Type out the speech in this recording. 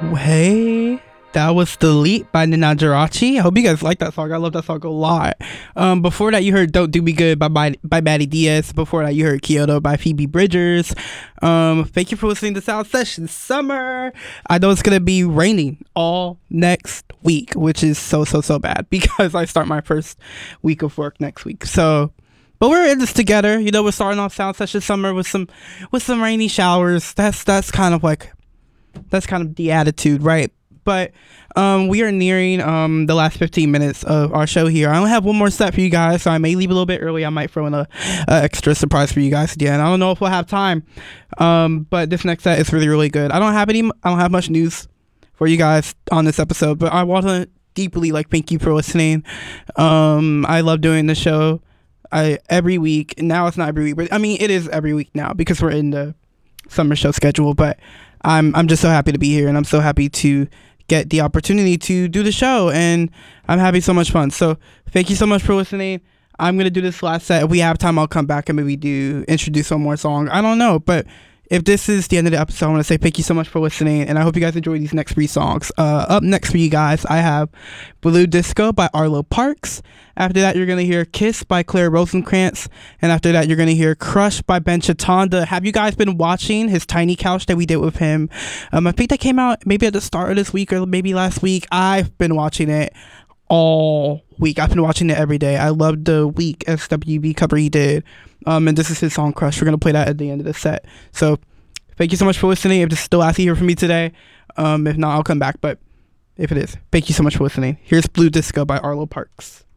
Hey, that was Delete by Nina Jirachi. I hope you guys like that song. I love that song a lot. Before that, you heard Don't Do Me Good by Maddie Diaz. Before that, you heard Kyoto by Phoebe Bridgers. Thank you for listening to Sound Session Summer. I know it's going to be raining all next week, which is so bad because I start my first week of work next week. But we're in this together. You know, we're starting off Sound Session Summer with some rainy showers. That's kind of the attitude, right? But we are nearing the last 15 minutes of our show here. I only have one more set for you guys, so I may leave a little bit early. I might throw in a extra surprise for you guys again. I don't know if we'll have time, but this next set is really good. I don't have much news for you guys on this episode, but I want to deeply thank you for listening. I love doing the show. Every week. Now it's not every week, but I mean it is every week now because we're in the summer show schedule. But I'm just so happy to be here, and I'm so happy to get the opportunity to do the show, and I'm having so much fun. So thank you so much for listening. I'm gonna do this last set. If we have time, I'll come back and maybe introduce one more song. I don't know, but if this is the end of the episode, I want to say thank you so much for listening, and I hope you guys enjoy these next 3 songs. Up next for you guys, I have Blue Disco by Arlo Parks. After that, you're going to hear Kiss by Claire Rosenkrantz. And after that, you're going to hear Crush by Ben Chatanda. Have you guys been watching his Tiny Couch that we did with him? I think that came out maybe at the start of this week or maybe last week. I've been watching it all week. I've been watching it every day. I loved the Week SWB cover he did. And this is his song Crush. We're going to play that at the end of the set. So thank you so much for listening. If this is the last you hear from me today, if not, I'll come back. But if it is, thank you so much for listening. Here's Blue Disco by Arlo Parks.